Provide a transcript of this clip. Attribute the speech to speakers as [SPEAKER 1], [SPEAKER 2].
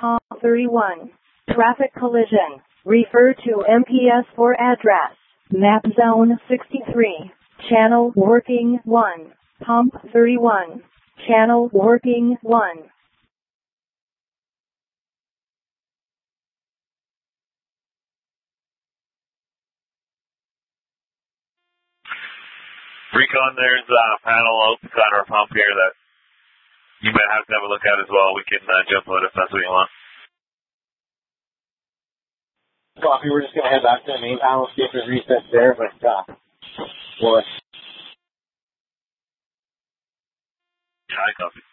[SPEAKER 1] Palm 31. Traffic collision. Refer to MPS for address. Map zone 63. Channel working 1. Pump 31. Channel working 1.
[SPEAKER 2] Recon, there's a panel outside our pump here that you might have to have a look at as well. We can jump on it if that's what you want.
[SPEAKER 3] Copy, we're just going to head back to the main panel, see if there's resets there, but well,
[SPEAKER 2] Yeah, I copy.